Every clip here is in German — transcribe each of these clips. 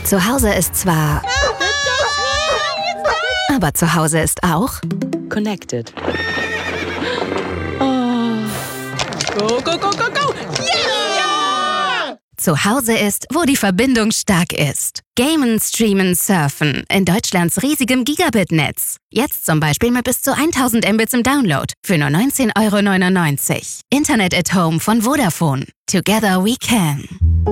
Zu Hause ist zwar... Aber zu Hause ist auch... Connected. Go, go, go, go, go! Yeah! Zu Hause ist, wo die Verbindung stark ist. Gamen, streamen, surfen. In Deutschlands riesigem Gigabit-Netz. Jetzt zum Beispiel mit bis zu 1000 Mbits im Download. Für nur 19,99 €. Internet at Home von Vodafone. Together we can.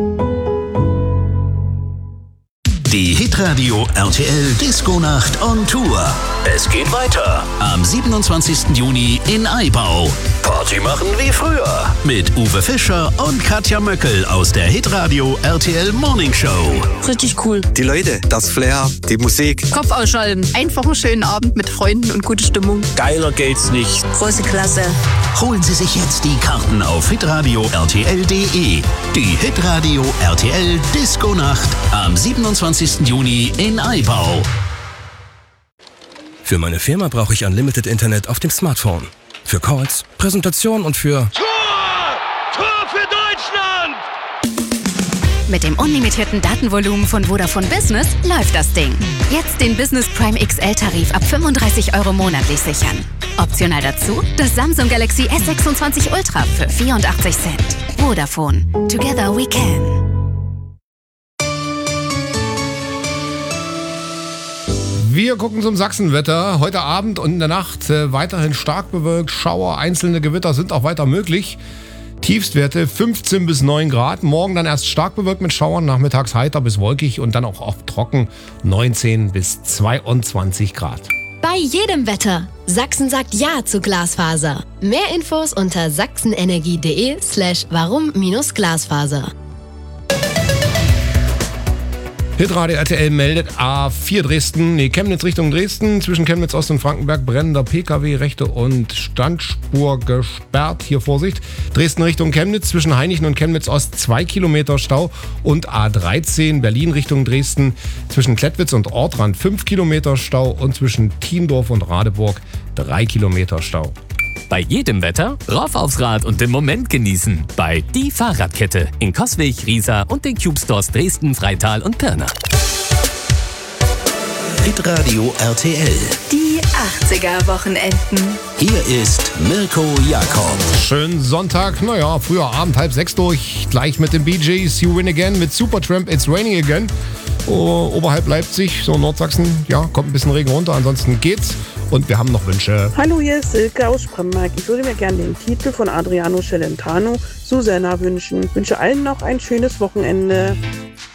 Die Hitradio RTL Disco-Nacht on Tour. Es geht weiter am 27. Juni in Aibau. Party machen wie früher mit Uwe Fischer und Katja Möckel aus der Hitradio RTL Morning Show. Richtig cool. Die Leute, das Flair, die Musik. Kopf ausschalten. Einfach einen schönen Abend mit Freunden und gute Stimmung. Geiler geht's nicht. Große Klasse. Holen Sie sich jetzt die Karten auf hitradio rtl.de. Die Hitradio RTL Disco-Nacht am 27. Juni in Aibau. Für meine Firma brauche ich Unlimited Internet auf dem Smartphone. Für Calls, Präsentation und für... Tor für Deutschland! Mit dem unlimitierten Datenvolumen von Vodafone Business läuft das Ding. Jetzt den Business Prime XL-Tarif ab 35 € monatlich sichern. Optional dazu das Samsung Galaxy S26 Ultra für 84 Cent. Vodafone. Together we can. Wir gucken zum Sachsenwetter. Heute Abend und in der Nacht weiterhin stark bewölkt. Schauer, einzelne Gewitter sind auch weiter möglich. Tiefstwerte 15 bis 9 Grad. Morgen dann erst stark bewölkt mit Schauern, nachmittags heiter bis wolkig und dann auch oft trocken. 19 bis 22 Grad. Bei jedem Wetter. Sachsen sagt Ja zu Glasfaser. Mehr Infos unter sachsenenergie.de/warum-Glasfaser. Hitradio RTL meldet A4 Chemnitz Richtung Dresden. Zwischen Chemnitz Ost und Frankenberg brennender PKW, rechte und Standspur gesperrt. Hier Vorsicht. Dresden Richtung Chemnitz zwischen Hainichen und Chemnitz Ost 2 Kilometer Stau. Und A13 Berlin Richtung Dresden zwischen Klettwitz und Ortrand 5 Kilometer Stau. Und zwischen Thiendorf und Radeburg 3 Kilometer Stau. Bei jedem Wetter rauf aufs Rad und den Moment genießen. Bei Die Fahrradkette in Coswig, Riesa und den Cube Stores Dresden, Freital und Pirna. Hitradio RTL. Die 80er-Wochenenden. Hier ist Mirko Jakob. Schönen Sonntag, naja, früher Abend, 5:30 durch. Gleich mit den Bee Gees, You Win Again mit Supertramp, It's Raining Again. Oberhalb Leipzig, so Nordsachsen, ja, kommt ein bisschen Regen runter, ansonsten geht's. Und wir haben noch Wünsche. Hallo, hier ist Silke aus Spremberg. Ich würde mir gerne den Titel von Adriano Celentano, Susanna, wünschen. Ich wünsche allen noch ein schönes Wochenende.